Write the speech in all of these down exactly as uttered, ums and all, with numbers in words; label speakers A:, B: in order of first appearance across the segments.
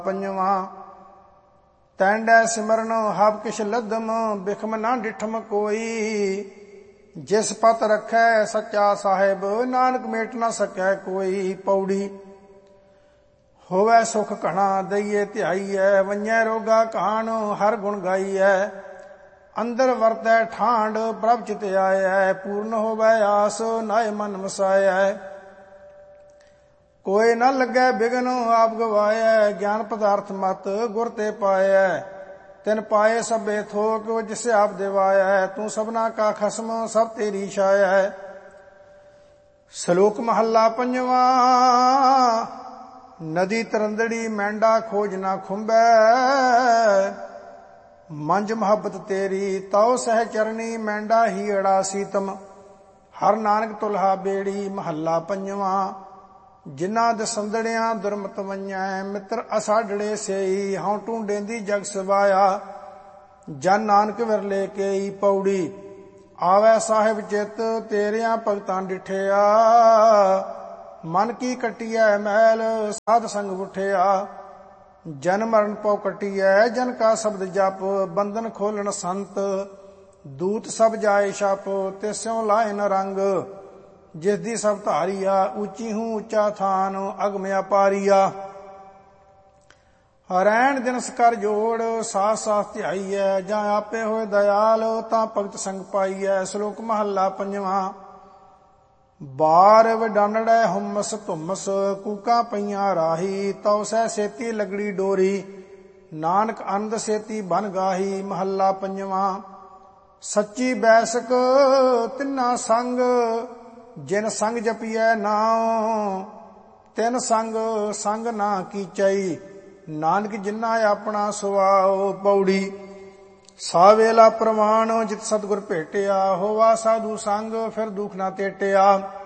A: पंजवा तैंडै सिमरन hub किश लदम बिखम ना डिठम कोई। जिस पत रखै सच्चा साहिब नानक मेट ना सकै कोई। पौड़ी होवै सुख घना दईए ध्याईऐ वंजै रोगा कहाण हर गुण गाईऐ। अंदर वरतै ठांड प्रभ चित आयै पूर्ण होवै आस नाय मन वसायै। कोई न लगे बिघन आप गवायै ज्ञान पदार्थ मत गुर ते पायै। तिन पाए सबे थोक जिसे आप दिवायै तू सबना का खसम सब तेरी छाया। श्लोक महला पंजवा नदी तरंदड़ी मैंडा खोज ना खुंबै। मंज मोहब्बत तेरी तौ सह चरनी मैंडा ही अड़ा सीतम। हर नानक तुल्हा बेड़ी महला पंजवा जिन्ना दसंदड़ियां दुरमत वंजै मित्र असाडड़े सेई हऊं ढूंढेंदी जग सवाया। जन नानक विरले केई। पौड़ी आवै साहिब चित तेरियां भगतां डिठिया। मन की कटिया मैल साध संग उठिया। जन मरण पौ कटिया जन का शब्द जप बंधन खोलन संत। दूत सब जाए छप तिस्यों लाए न रंग। जिसदी सब धारिया ऊंची हूं ऊंचा थान अगम अपारिया। रैण दिनस कर जोड़ साथ साथ ध्याईऐ जां आपे होए दयाल तां भगत संग पाईऐ। श्लोक महला पंजवा बार वडानड़ै हुमस धुमस कूका पईयां राही। तौ सह सेती लगड़ी डोरी नानक आनंद सेती बन गाही। महला पंजवा सच्ची बैसक तिन्ना संग जिन संग जपिਐ नाम। तिन संग संग ना कीचई नानक जिन्ना अपना सुभाओ। पौड़ी सा वेला प्रमाण जित सतगुर भेटिया होवा साधु संग फिर दुख ना तेटिया।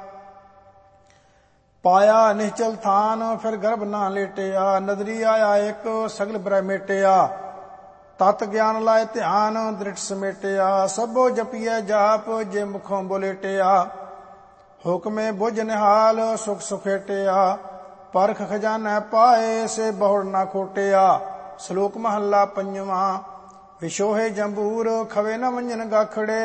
A: पाया निश्चल थान फिर गर्भ ना लेटिया। नदरी आया एक सगल ब्रह मेटिया। तत ज्ञान लाए ध्यान दृढ़ समेटिया। सबो जपिए जाप जे मुखों बोलेटिया। हुक्मे बुझ निहाल सुख सुखेटिया। परख खजाना पाए से बहुड़ ना खोटिया। श्लोक महला पंजवा विशोहे जंबूर खवे न वंजन गाखड़े।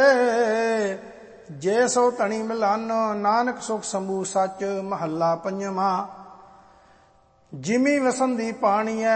A: जे सो धनी मिलन नानक सुख संभू सच। महला पंजवा जिमी वसंदी पानी है